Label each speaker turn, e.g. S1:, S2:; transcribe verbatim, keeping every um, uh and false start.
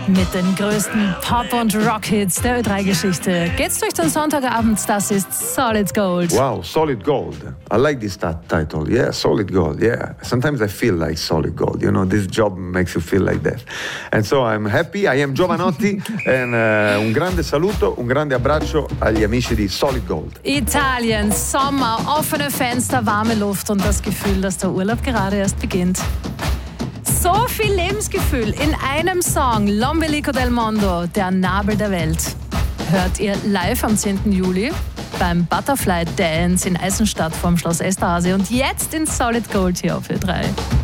S1: Mit den größten Pop- und Rock-Hits der Ö drei Geschichte geht's durch den Sonntagabend. Das ist Solid Gold.
S2: Wow, Solid Gold. I like this that title. Yeah, Solid Gold. Yeah. Sometimes I feel like Solid Gold. You know, this job makes you feel like that. And so I'm happy. I am Giovanotti. And uh, un grande saluto, un grande abbraccio agli amici di Solid Gold.
S1: Italien, Sommer, offene Fenster, warme Luft und das Gefühl, dass der Urlaub gerade erst beginnt. So viel Lebensgefühl in einem Song. L'Ombelico del Mondo, der Nabel der Welt. Hört ihr live am zehnten Juli beim Butterfly Dance in Eisenstadt vorm Schloss Esterhazy und jetzt in Solid Gold hier auf Ö drei.